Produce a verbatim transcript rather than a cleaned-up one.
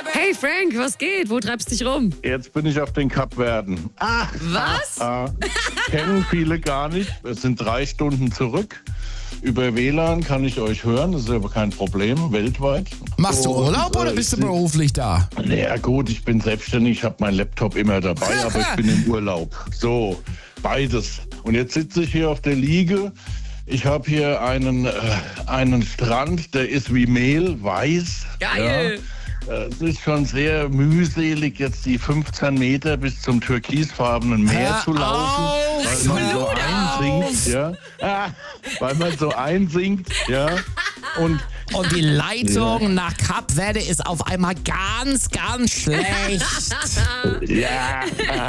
Hey Frank, was geht? Wo treibst du dich rum? Jetzt bin ich auf den Kapverden. Ah, Was? ah, ah. Kennen viele gar nicht. Es sind drei Stunden zurück. Über W L A N kann ich euch hören, das ist aber kein Problem, weltweit. Machst du Und, Urlaub oder äh, bist du ich- beruflich da? Naja gut, ich bin selbstständig, ich habe meinen Laptop immer dabei, aber ich bin im Urlaub. So, beides. Und jetzt sitze ich hier auf der Liege. Ich habe hier einen, äh, einen Strand, der ist wie Mehl, weiß. Geil. Ja. Äh, Es ist schon sehr mühselig, jetzt die fünfzehn Meter bis zum türkisfarbenen Meer Hör zu laufen, auf, weil man so Flut einsinkt, ja. Ah, weil man so einsinkt, ja. Und Und die Leitung nach Kap Verde ist auf einmal ganz, ganz schlecht. ja,